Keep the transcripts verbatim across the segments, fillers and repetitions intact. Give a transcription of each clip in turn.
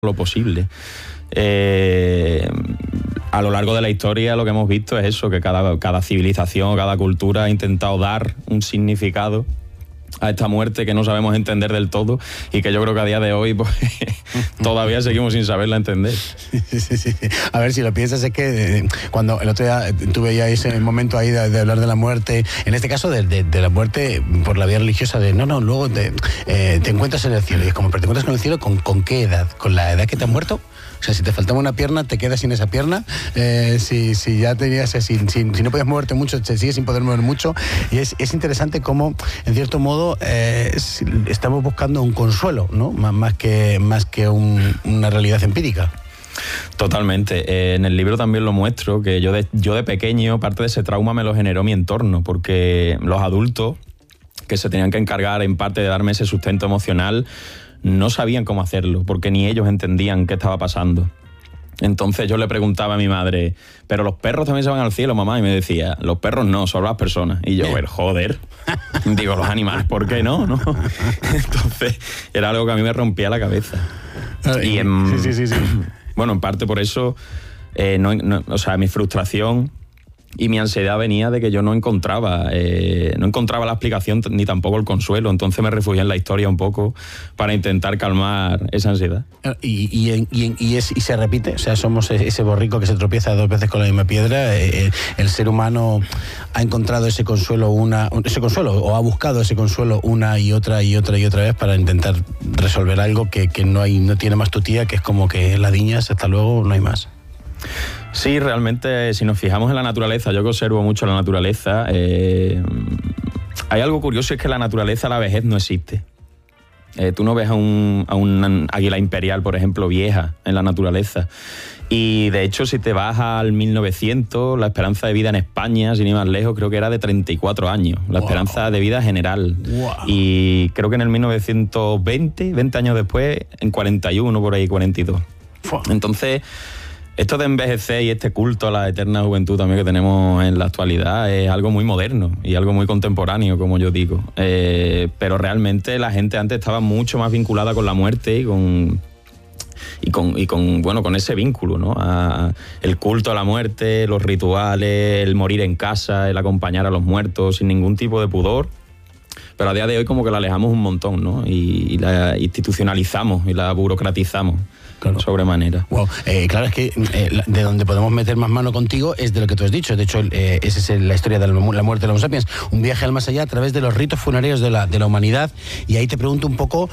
lo posible. Eh, a lo largo de la historia lo que hemos visto es eso, que cada, cada civilización, cada cultura ha intentado dar un significado a esta muerte que no sabemos entender del todo y que yo creo que a día de hoy pues, todavía seguimos sin saberla entender. Sí, sí, sí. A ver, si lo piensas, es que eh, cuando el otro día tuve ya ese momento ahí de, de hablar de la muerte, en este caso de, de, de la muerte por la vía religiosa, de no, no, luego te, eh, te encuentras en el cielo. Y es como, pero te encuentras con el cielo, ¿con, con qué edad? ¿Con la edad que te has muerto? O sea, si te faltaba una pierna, te quedas sin esa pierna. Eh, si, si ya tenías, si, si, si no podías moverte mucho, te sigues sin poder mover mucho. Y es, es interesante cómo, en cierto modo, eh, estamos buscando un consuelo, ¿no? Más, más que, más que un, una realidad empírica. Totalmente. Eh, en el libro también lo muestro, que yo de, yo de pequeño, parte de ese trauma me lo generó mi entorno, porque los adultos que se tenían que encargar en parte de darme ese sustento emocional no sabían cómo hacerlo, porque ni ellos entendían qué estaba pasando. Entonces yo le preguntaba a mi madre, ¿pero los perros también se van al cielo, mamá? Y me decía, los perros no, solo las personas. Y yo, ver, joder, digo, los animales, ¿por qué no? ¿no? Entonces era algo que a mí me rompía la cabeza. Y en, sí, sí, sí, sí. Bueno, en parte por eso, eh, no, no, o sea, mi frustración y mi ansiedad venía de que yo no encontraba eh, no encontraba la explicación ni tampoco el consuelo. Entonces me refugié en la historia un poco para intentar calmar esa ansiedad. Y, y, y, y, es, y se repite, o sea, somos ese borrico que se tropieza dos veces con la misma piedra. Eh, el ser humano ha encontrado ese consuelo una ese consuelo o ha buscado ese consuelo una y otra y otra y otra vez para intentar resolver algo que, que no hay no tiene más tutía, que es como que ladiñas, hasta luego, no hay más. Sí, realmente, si nos fijamos en la naturaleza, yo que observo mucho la naturaleza, eh, hay algo curioso, es que la naturaleza, la vejez no existe. Eh, tú no ves a un, a un águila imperial, por ejemplo, vieja en la naturaleza. Y de hecho, si te vas al mil novecientos, la esperanza de vida en España, sin ir más lejos, creo que era de treinta y cuatro años, la wow. esperanza de vida general. Wow. Y creo que en el mil novecientos veinte, veinte años después, en cuarenta y uno, por ahí, cuarenta y dos. Wow. Entonces, esto de envejecer y este culto a la eterna juventud también que tenemos en la actualidad es algo muy moderno y algo muy contemporáneo, como yo digo. Eh, pero realmente la gente antes estaba mucho más vinculada con la muerte y con, y con, y con, bueno, con ese vínculo, ¿no? A, el culto a la muerte, los rituales, el morir en casa, el acompañar a los muertos sin ningún tipo de pudor. Pero a día de hoy como que la alejamos un montón, ¿no? Y, y la institucionalizamos y la burocratizamos. Claro. Sobremanera. Wow. Eh, claro, es que eh, de donde podemos meter más mano contigo es de lo que tú has dicho. De hecho, eh, esa es la historia de la muerte de los Homo sapiens. Un viaje al más allá a través de los ritos funerarios de la, de la humanidad. Y ahí te pregunto un poco,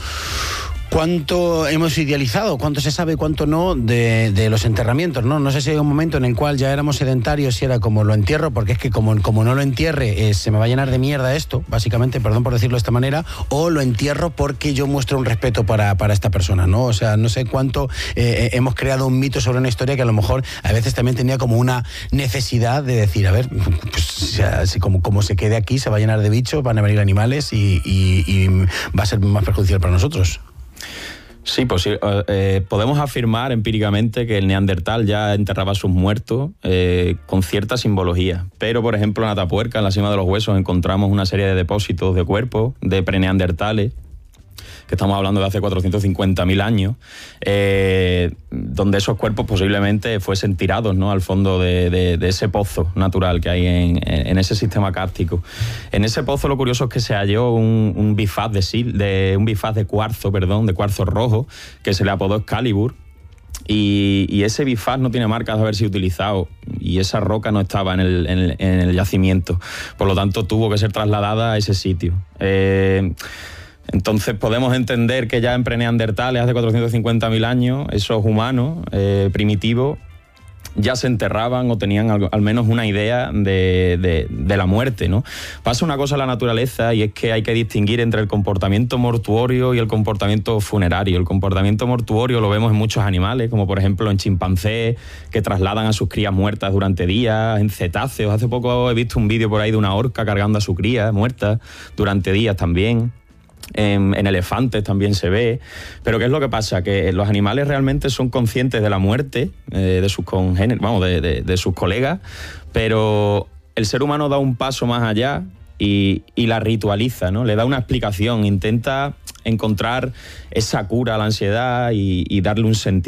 ¿cuánto hemos idealizado, cuánto se sabe, cuánto no de, de los enterramientos, ¿no? No sé si hay un momento en el cual ya éramos sedentarios y era como lo entierro, porque es que como, como no lo entierre, eh, se me va a llenar de mierda esto, básicamente, perdón por decirlo de esta manera, o lo entierro porque yo muestro un respeto para, para esta persona, ¿no? O sea, no sé cuánto eh, hemos creado un mito sobre una historia que a lo mejor a veces también tenía como una necesidad de decir, a ver, pues, o sea, si como, como se quede aquí, se va a llenar de bichos, van a venir animales y, y, y va a ser más perjudicial para nosotros. Sí, pues sí, eh, podemos afirmar empíricamente que el neandertal ya enterraba a sus muertos eh, con cierta simbología. Pero, por ejemplo, en Atapuerca, en la cima de los huesos, encontramos una serie de depósitos de cuerpos de preneandertales, que estamos hablando de hace cuatrocientos cincuenta mil años, eh, donde esos cuerpos posiblemente fuesen tirados, ¿no?, al fondo de, de, de ese pozo natural que hay en, en ese sistema kárstico. En ese pozo lo curioso es que se halló un, un bifaz de, sil, de un bifaz de cuarzo, perdón, de cuarzo rojo, que se le apodó Excalibur. Y, y ese bifaz no tiene marcas de haberse utilizado y esa roca no estaba en el, en el, en el yacimiento. Por lo tanto, tuvo que ser trasladada a ese sitio. Eh, Entonces podemos entender que ya en preneandertales, hace cuatrocientos cincuenta mil años, esos humanos eh, primitivos ya se enterraban o tenían al, al menos una idea de, de, de la muerte, ¿no? Pasa una cosa en la naturaleza y es que hay que distinguir entre el comportamiento mortuorio y el comportamiento funerario. El comportamiento mortuorio lo vemos en muchos animales, como por ejemplo en chimpancés, que trasladan a sus crías muertas durante días, en cetáceos. Hace poco he visto un vídeo por ahí de una orca cargando a su cría muerta durante días también. En, en elefantes también se ve. Pero ¿qué es lo que pasa? Que los animales realmente son conscientes de la muerte eh, de sus congéneres, vamos, de, de, de sus colegas, pero el ser humano da un paso más allá y, y la ritualiza, ¿no? Le da una explicación, intenta encontrar esa cura a la ansiedad y, y darle un sentido